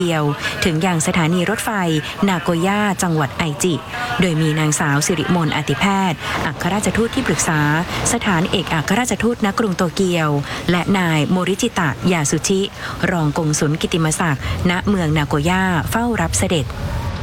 เดียวถึงยังสถานีรถไฟนาโกย่าจังหวัดไอจิโดยมีนางสาวสิริมนต์อติแพทย์อัครราชทูตที่ปรึกษาสถานเอกอัครราชทูตณกรุงโตเกียวและนายโมริจิตะยาสุชิรองกงสุลกิตติมศักดิ์ณเมืองนาโกย่าเฝ้ารับเสด็จ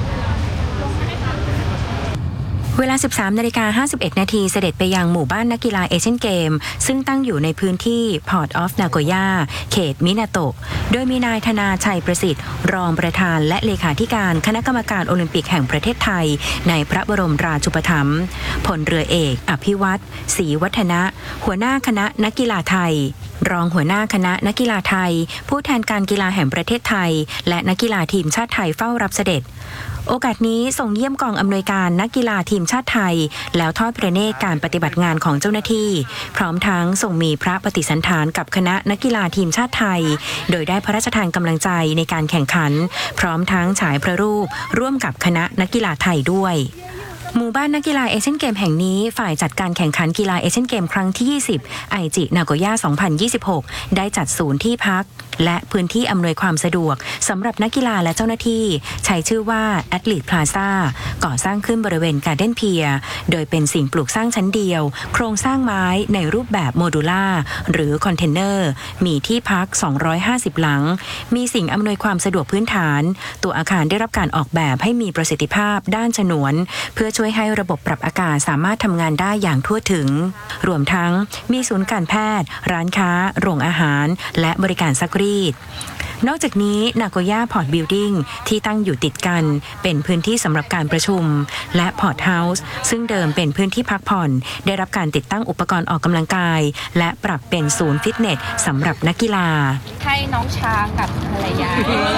เวลา 13:51 นาทีเสด็จไปยังหมู่บ้านนักกีฬาเอเชียนเกมซึ่งตั้งอยู่ในพื้นที่ Port of Nagoya เขตมินาโตะโดยมีนายธนาชัยประสิทธิ์รองประธานและเลขาธิการคณะกรรมการโอลิมปิกแห่งประเทศไทยในพระบรมราชูปถัมภ์พลเรือเอกอภิวัตรศรีวัฒนะหัวหน้าคณะนักกีฬาไทยรองหัวหน้าคณะนักกีฬาไทยผู้แทนการกีฬาแห่งประเทศไทยและนักกีฬาทีมชาติไทยเฝ้ารับเสด็จโอกาสนี้ส่งเยี่ยมกองอำนวยการนักกีฬาทีมชาติไทยแล้วทอดพระเนตรการปฏิบัติงานของเจ้าหน้าที่พร้อมทั้งส่งมีพระปฏิสันถานกับคณะนักกีฬาทีมชาติไทยโดยได้พระราชทานกำลังใจในการแข่งขันพร้อมทั้งฉายพระรูปร่วมกับคณะนักกีฬาไทยด้วยหมู่บ้านนักกีฬาเอเชียนเกมแห่งนี้ฝ่ายจัดการแข่งขันกีฬาเอเชียนเกมครั้งที่ 20 ไอจินาโกย่า 2026 ได้จัดศูนย์ที่พักและพื้นที่อำนวยความสะดวกสำหรับนักกีฬาและเจ้าหน้าที่ใช้ชื่อว่า Athlete Plaza ก่อสร้างขึ้นบริเวณ Garden Pier โดยเป็นสิ่งปลูกสร้างชั้นเดียวโครงสร้างไม้ในรูปแบบโมดูล่าหรือคอนเทนเนอร์มีที่พัก 250 หลังมีสิ่งอำนวยความสะดวกพื้นฐานตัวอาคารได้รับการออกแบบให้มีประสิทธิภาพด้านฉนวนเพื่อช่วยให้ระบบปรับอากาศสามารถทำงานได้อย่างทั่วถึงรวมทั้งมีศูนย์การแพทย์ร้านค้าโรงอาหารและบริการซักรีดนอกจากนี้นาโกย่าพอร์ตบิลดิ้งที่ตั้งอยู่ติดกันเป็นพื้นที่สำหรับการประชุมและพอร์ตเฮาส์ซึ่งเดิมเป็นพื้นที่พักผ่อนได้รับการติดตั้งอุปกรณ์ออกกำลังกายและปรับเป็นศูนย์ฟิตเนสสำหรับนักกีฬาให้น้องช้างกับภรรยา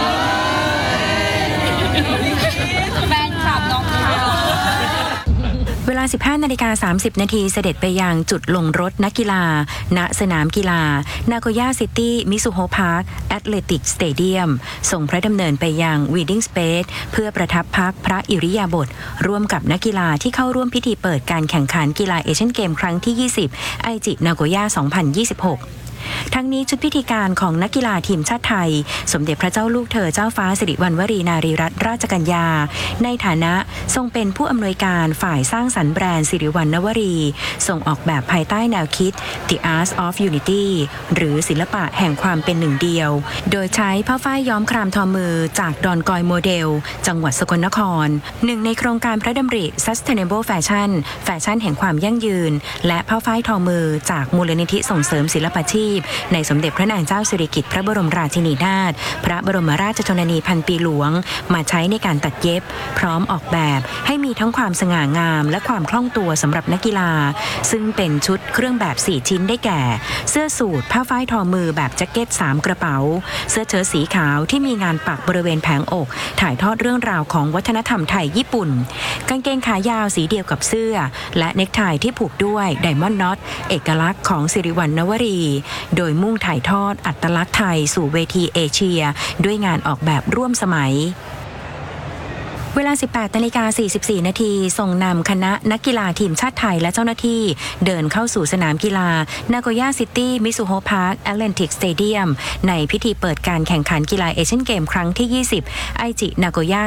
แฟนคลับน้องช้างเวลา 15:30 นาทีเสด็จไปยังจุดลงรถนักกีฬาณสนามกีฬานาโกย่าซิตี้มิซุโฮพาร์คแอตเลติกสเตเดียมส่งพระดำเนินไปยังวีดิ้งสเปซเพื่อประทับพักพระอิริยาบถร่วมกับนักกีฬาที่เข้าร่วมพิธีเปิดการแข่งขันกีฬาเอเชียนเกมครั้งที่ 20 ไอจินาโกย่า 2026ทั้งนี้ชุดพิธีการของนักกีฬาทีมชาติไทยสมเด็จพระเจ้าลูกเธอเจ้าฟ้าสิริวัณวรีนารีรัตนราชกัญญาในฐานะทรงเป็นผู้อำนวยการฝ่ายสร้างสรรค์แบรนด์สิริวัณวรีส่งออกแบบภายใต้แนวคิด The Art of Unity หรือศิลปะแห่งความเป็นหนึ่งเดียวโดยใช้ผ้าฝ้ายย้อมครามทอมือจากดอนกอยโมเดลจังหวัดสกลนครหนึ่งในโครงการพระดำริ Sustainable Fashion แฟชั่นแห่งความยั่งยืนและผ้าฝ้ายทอมือจากมูลนิธิส่งเสริมศิลปาชีพในสมเด็จพระนางเจ้าสิริกิติ์พระบรมราชินีนาถพระบรมราชชนนีพันปีหลวงมาใช้ในการตัดเย็บพร้อมออกแบบให้มีทั้งความสง่างามและความคล่องตัวสำหรับนักกีฬาซึ่งเป็นชุดเครื่องแบบ4ชิ้นได้แก่เสื้อสูทผ้าฝ้ายทอมือแบบแจ็คเก็ต3กระเป๋าเสื้อเชิ้ตสีขาวที่มีงานปักบริเวณแผงอกถ่ายทอดเรื่องราวของวัฒนธรรมไทยญี่ปุ่นกางเกงขายาวสีเดียวกับเสื้อและเนคไทที่ผูกด้วยไดมอนด์น็อตเอกลักษณ์ของสิริวัณณวรีโดยมุ่งถ่ายทอดอัตลักษณ์ไทยสู่เวทีเอเชียด้วยงานออกแบบร่วมสมัยเวลา 18:44 นาทีส่งนำคณะนักกีฬาทีมชาติไทยและเจ้าหน้าที่เดินเข้าสู่สนามกีฬานาโกย่าซิตี้มิซุโฮพาร์คแอตแลนติกสเตเดียมในพิธีเปิดการแข่งขันกีฬาเอเชียนเกมครั้งที่ 20 ไอจินาโกย่า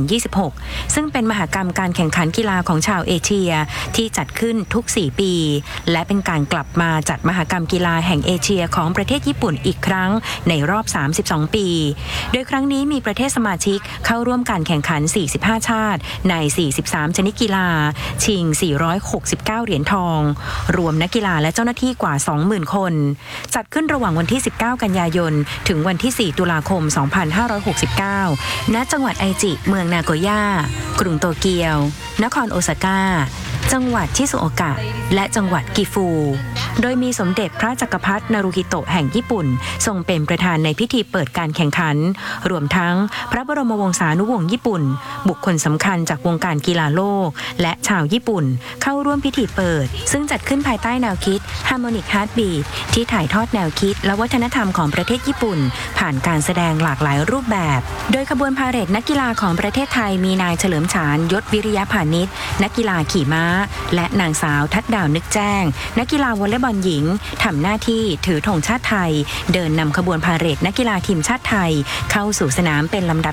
2026 ซึ่งเป็นมหกรรมการแข่งขันกีฬาของชาวเอเชียที่จัดขึ้นทุก 4 ปีและเป็นการกลับมาจัดมหกรรมกีฬาแห่งเอเชียของประเทศญี่ปุ่นอีกครั้งในรอบ 32 ปีโดยครั้งนี้มีประเทศสมาชิกเข้าร่วมการแข่งขัน45 ชาติใน 43 ชนิดกีฬาชิง 469 เหรียญทองรวมนักกีฬาและเจ้าหน้าที่กว่า 20,000 คนจัดขึ้นระหว่างวันที่ 19 กันยายนถึงวันที่ 4 ตุลาคม 2569 ณ จังหวัดไอจิเมืองนาโกย่ากรุงโตเกียวนครโอซาก้าจังหวัดชิซุโอกะและจังหวัดกิฟูโดยมีสมเด็จพระจักรพรรดินารูฮิโตะแห่งญี่ปุ่นทรงเป็นประธานในพิธีเปิดการแข่งขันรวมทั้งพระบรมวงศานุวงศ์ญี่ปุ่นบุคคลสำคัญจากวงการกีฬาโลกและชาวญี่ปุ่นเข้าร่วมพิธีเปิดซึ่งจัดขึ้นภายใต้แนวคิด Harmonic Heartbeat ที่ถ่ายทอดแนวคิดและวัฒนธรรมของประเทศญี่ปุ่นผ่านการแสดงหลากหลายรูปแบบโดยขบวนพาเหรดนักกีฬาของประเทศไทยมีนายเฉลิมฉานยศวิริยพานิชนักกีฬาขี่ม้าและนางสาวทัดดาวนึกแจ้งนักกีฬาวอลเลย์บอลหญิงทำหน้าที่ถือธงชาติไทยเดินนำขบวนพาเหรดนักกีฬาทีมชาติไทยเข้าสู่สนามเป็นลำดับ